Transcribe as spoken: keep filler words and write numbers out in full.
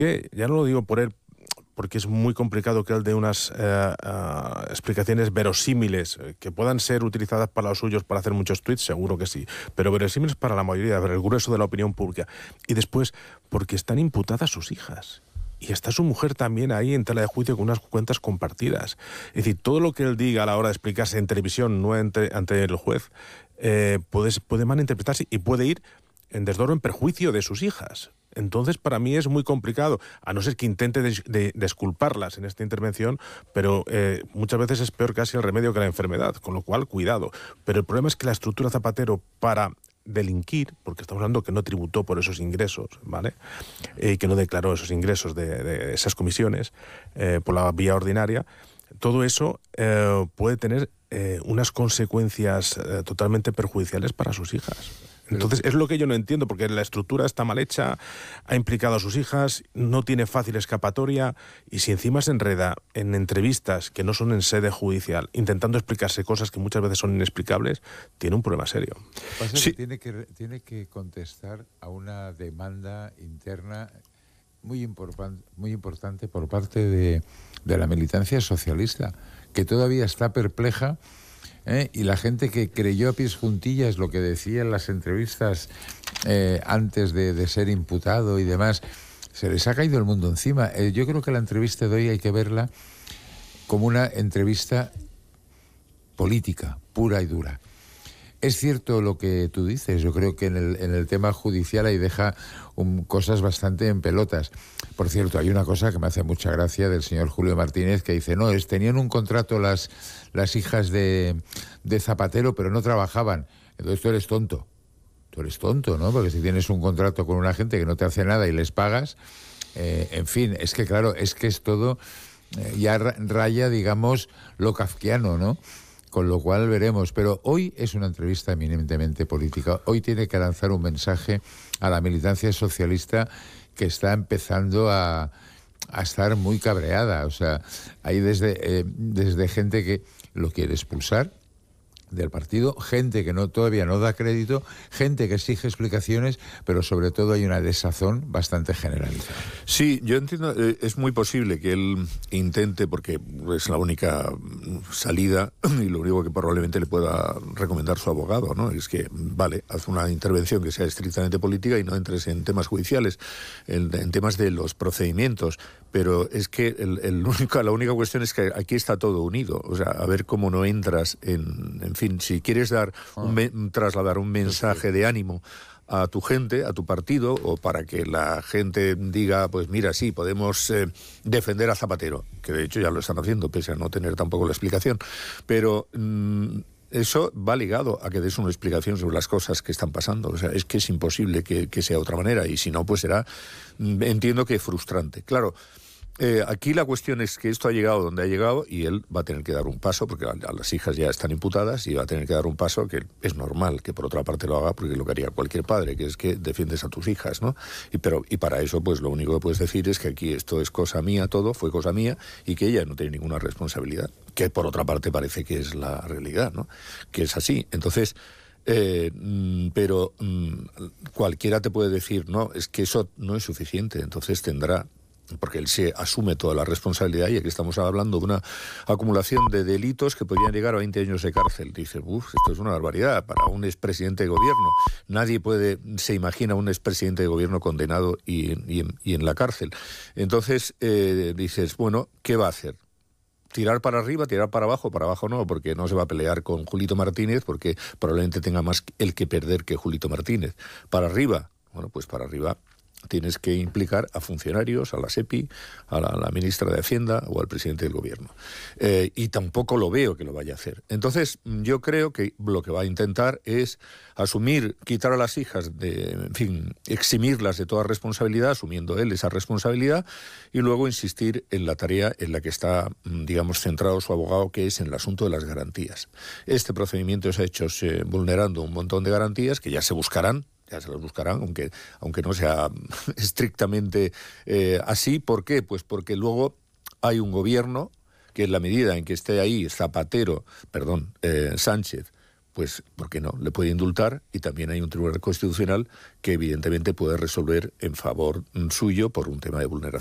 que ya no lo digo por él, porque es muy complicado que él dé unas eh, uh, explicaciones verosímiles eh, que puedan ser utilizadas para los suyos para hacer muchos tweets, seguro que sí, pero verosímiles para la mayoría, para el grueso de la opinión pública. Y después, porque están imputadas sus hijas. Y está su mujer también ahí en tela de juicio con unas cuentas compartidas. Es decir, todo lo que él diga a la hora de explicarse en televisión, no ante, ante el juez, eh, puede, puede malinterpretarse y puede ir en desdoro, en perjuicio de sus hijas. Entonces, para mí es muy complicado, a no ser que intente des, de, desculparlas en esta intervención, pero eh, muchas veces es peor casi el remedio que la enfermedad, con lo cual, cuidado. Pero el problema es que la estructura Zapatero para delinquir, porque estamos hablando que no tributó por esos ingresos, ¿vale? Y eh, que no declaró esos ingresos de, de esas comisiones eh, por la vía ordinaria, todo eso eh, puede tener eh, unas consecuencias eh, totalmente perjudiciales para sus hijas. Entonces, es lo que yo no entiendo, porque la estructura está mal hecha, ha implicado a sus hijas, no tiene fácil escapatoria, y si encima se enreda en entrevistas que no son en sede judicial, intentando explicarse cosas que muchas veces son inexplicables, tiene un problema serio. Pasa sí. que tiene que tiene que contestar a una demanda interna muy, importan, muy importante por parte de, de la militancia socialista, que todavía está perpleja. ¿Eh? Y la gente que creyó a pies juntillas lo que decía en las entrevistas eh, antes de, de ser imputado y demás, se les ha caído el mundo encima. Eh, yo creo que la entrevista de hoy hay que verla como una entrevista política, pura y dura. Es cierto lo que tú dices, yo creo que en el, en el tema judicial ahí deja un, cosas bastante en pelotas. Por cierto, hay una cosa que me hace mucha gracia del señor Julio Martínez, que dice, no, es, tenían un contrato las, las hijas de, de Zapatero, pero no trabajaban. Entonces tú eres tonto, tú eres tonto, ¿no? Porque si tienes un contrato con una gente que no te hace nada y les pagas, eh, en fin, es que claro, es que es todo, eh, ya raya, digamos, lo kafkiano, ¿no? Con lo cual veremos, pero hoy es una entrevista eminentemente política. Hoy tiene que lanzar un mensaje a la militancia socialista que está empezando a, a estar muy cabreada. O sea, hay desde, eh, desde gente que lo quiere expulsar del partido, gente que no todavía no da crédito, gente que exige explicaciones, pero sobre todo hay una desazón bastante generalizada. Sí, yo entiendo, eh, es muy posible que él intente, porque es la única salida y lo único que probablemente le pueda recomendar su abogado, ¿no? Es que, vale, haz una intervención que sea estrictamente política y no entres en temas judiciales, en, en temas de los procedimientos, pero es que el, el único, la única cuestión es que aquí está todo unido, o sea, a ver cómo no entras en, en fin, si quieres dar un me, trasladar un mensaje de ánimo a tu gente, a tu partido, o para que la gente diga, pues mira, sí, podemos eh, defender a Zapatero, que de hecho ya lo están haciendo, pese a no tener tampoco la explicación, pero mmm, eso va ligado a que des una explicación sobre las cosas que están pasando. O sea, es que es imposible que, que sea de otra manera, y si no, pues será, entiendo que frustrante. Claro, Eh, aquí la cuestión es que esto ha llegado donde ha llegado y él va a tener que dar un paso, porque a, a las hijas ya están imputadas, y va a tener que dar un paso que es normal que por otra parte lo haga, porque es lo que haría cualquier padre, que es que defiendes a tus hijas, ¿no? Y, pero, y para eso, pues lo único que puedes decir es que aquí esto es cosa mía, todo fue cosa mía, y que ella no tiene ninguna responsabilidad, que por otra parte parece que es la realidad, ¿no? Que es así. Entonces... Eh, pero cualquiera te puede decir, no, es que eso no es suficiente, entonces tendrá, porque él se asume toda la responsabilidad, y aquí estamos hablando de una acumulación de delitos que podrían llegar a veinte años de cárcel. Dices, uff, esto es una barbaridad para un expresidente de gobierno. Nadie puede, se imagina un expresidente de gobierno condenado y, y, y en la cárcel. Entonces eh, dices, bueno, ¿qué va a hacer? Tirar para arriba, tirar para abajo, para abajo no, porque no se va a pelear con Julito Martínez, porque probablemente tenga más el que perder que Julito Martínez. Para arriba, bueno, pues para arriba tienes que implicar a funcionarios, a la SEPI, a la, a la ministra de Hacienda o al presidente del gobierno. Eh, y tampoco lo veo que lo vaya a hacer. Entonces, yo creo que lo que va a intentar es asumir, quitar a las hijas, de, en fin, eximirlas de toda responsabilidad, asumiendo él esa responsabilidad, y luego insistir en la tarea en la que está, digamos, centrado su abogado, que es en el asunto de las garantías. Este procedimiento se ha hecho se, vulnerando un montón de garantías que ya se buscarán, ya se las buscarán, aunque, aunque no sea estrictamente eh, así. ¿Por qué? Pues porque luego hay un gobierno que, en la medida en que esté ahí Zapatero, perdón, eh, Sánchez, pues, ¿por qué no? Le puede indultar, y también hay un tribunal constitucional que evidentemente puede resolver en favor suyo por un tema de vulneración